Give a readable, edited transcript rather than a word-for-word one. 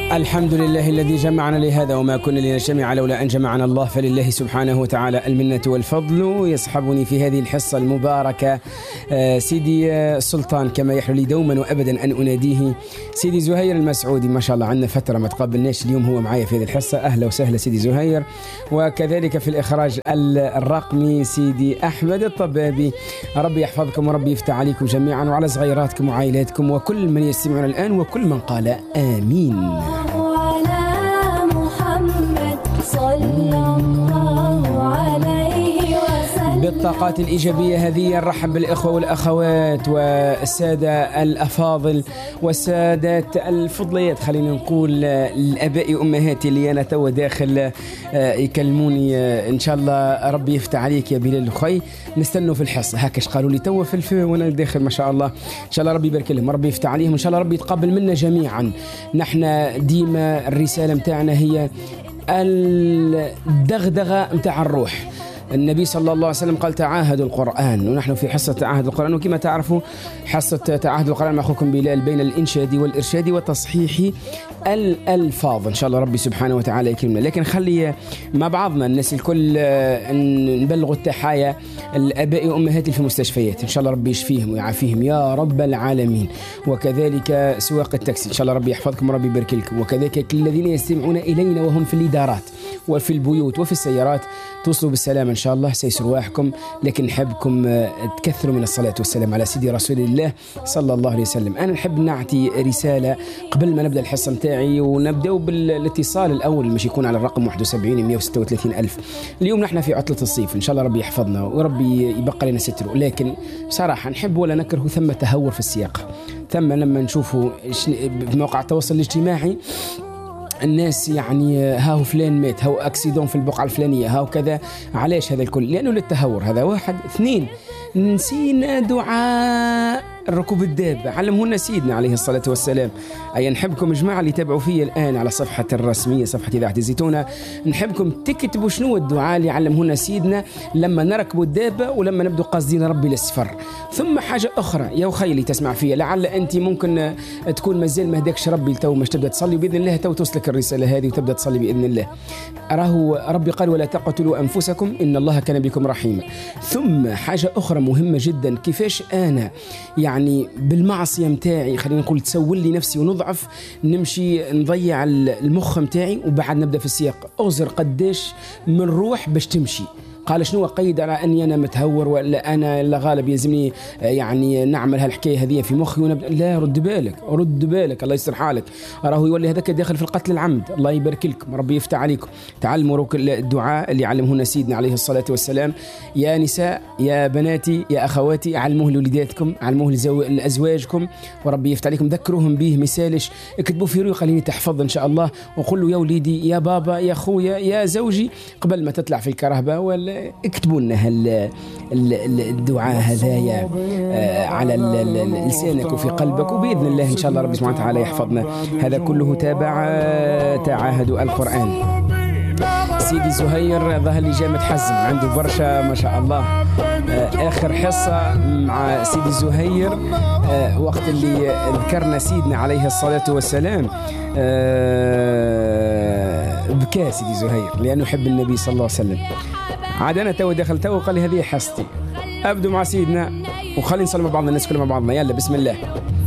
الحمد لله الذي جمعنا لهذا وما كنا لنجتمع لولا أن جمعنا الله، فلله سبحانه وتعالى المنة والفضل. يصحبني في هذه الحصة المباركة سيدي السلطان، كما يحلو لي دوما وأبدا أن أناديه، سيدي زهير المسعودي. ما شاء الله عندنا فترة ما تقابلناش، اليوم هو معايا في هذه الحصة. أهلا وسهلا سيدي زهير. وكذلك في الإخراج الرقمي سيدي أحمد الطبابي. ربي يحفظكم وربي يفتح عليكم جميعا وعلى صغيراتكم وعائلاتكم وكل من يستمعون الآن وكل من قال آمين. بالطاقات الإيجابية هذه نرحب بالإخوة والأخوات والسادة الأفاضل والسادات الفضليات، خلينا نقول الأباء وأمهاتي اللي أنا توا داخل يكلموني. إن شاء الله ربي يفتح عليك يا بلال الخي، نستنوا في الحصة هكاش قالوا لي توا في الفو وأنا داخل. ما شاء الله إن شاء الله ربي يبارك لهم، ربي يفتح عليهم، إن شاء الله ربي يتقبل منا جميعا. نحن ديما الرسالة متاعنا هي الدغدغة متاع الروح. النبي صلى الله عليه وسلم قال تعاهدوا القرآن، ونحن في حصة تعاهد القرآن. وكما تعرفوا حصة تعاهد القرآن مع أخوكم بلال بين الإنشاد والإرشاد وتصحيح الألفاظ. إن شاء الله ربي سبحانه وتعالى يكرمنا. لكن خلي مع بعضنا الناس الكل نبلغوا التحايا الآباء وأمهاتي في المستشفيات، إن شاء الله ربي يشفيهم ويعافيهم يا رب العالمين. وكذلك سواق التاكسي، إن شاء الله ربي يحفظكم وربي يبارك لكم. وكذلك كل الذين يستمعون إلينا وهم في الإدارات وفي البيوت وفي السيارات، توصلوا بالسلامة إن شاء الله، سيسر رواحكم. لكن نحبكم تكثروا من الصلاة والسلام على سيدي رسول الله صلى الله عليه وسلم. أنا نحب نعطي رسالة قبل ما نبدأ الحصة متاعي، ونبدأ بالاتصال الأول مش يكون على الرقم 71 136 ألف. اليوم نحن في عطلة الصيف، إن شاء الله ربي يحفظنا وربي يبقى لنا ستره. لكن بصراحة نحب ولا نكره ثم تهور في السياق، ثم لما نشوفه في مواقع التواصل الاجتماعي الناس يعني هاو فلان مات، هاو أكسيدون في البقعة الفلانية، هاو كذا. علاش هذا الكل؟ لأنه للتهور. هذا واحد. اثنين، نسينا دعاء ركوب الدابة، علمهن سيدنا عليه الصلاة والسلام. أي نحبكم جماعة اللي تابعوا فيا الآن على صفحة الرسمية، صفحة إذاعة الزيتونة، نحبكم تكتبوا شنو الدعاء اللي علمهن سيدنا لما نركبوا الدابة ولما نبدو قاصدين ربي للسفر. ثم حاجة أخرى يا أخي اللي تسمع فيها، لعل أنت ممكن تكون مازال ما هداكش ربي تو مش تبدأ تصلي، بإذن الله تو توصلك الرسالة هذه وتبدأ تصلي بإذن الله. أراه ربي قال ولا تقتلوا أنفسكم إن الله كان بكم رحيما. ثم حاجة أخرى مهمة جدا، كيفاش أنا يعني بالمعصية متاعي خلينا نقول تسول لي نفسي ونضعف، نمشي نضيع المخ متاعي وبعد نبدأ في السياق. أغزر قداش من روح باش تمشي. قال شنو قيد على أني أنا متهور ولا أنا لا غالب يلزمني يعني نعمل هالحكاية هذه في مخي لا، رد بالك الله يستر حالك. راه يولي هذاك داخل في القتل العمد. الله يبارك لكم، ربي يفتح عليكم. تعلموا الدعاء اللي علمهن سيدنا عليه الصلاة والسلام. يا نساء يا بناتي يا أخواتي، علموه لوليداتكم، علموه لأزواجكم، وربي يفتح عليكم. ذكروهم به مثالش، اكتبوا في ريو خليني تحفظ إن شاء الله. وقل له يا وليدي يا بابا يا أخويا يا زوجي قبل ما تطلع في الكرهبة ولا اكتبوا لنا الدعاء هذايا على لسانك وفي قلبك، وبإذن الله إن شاء الله رب سبحانه وتعالى يحفظنا. هذا كله تابع تعاهد القرآن. سيدي زهير ظهر لي جامد حزم، عنده برشا ما شاء الله. آخر حصة مع سيدي زهير وقت اللي ذكرنا سيدنا عليه الصلاة والسلام بكى سيدي زهير لأنه يحب النبي صلى الله عليه وسلم. عاد أنا تو دخلت وقال لي هذه حصتي، أبدو مع سيدنا وخلي نصلي مع بعضنا، الناس كلها مع بعضنا. يلا بسم الله.